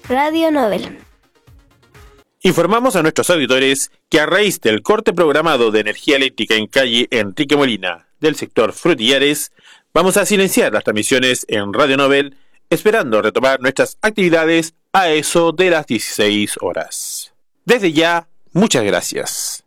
Radio Nobel. Informamos a nuestros auditores que a raíz del corte programado de energía eléctrica en calle Enrique Molina del sector Frutillares, vamos a silenciar las transmisiones en Radio Nobel, esperando retomar nuestras actividades a eso de las 16 horas. Desde ya, muchas gracias.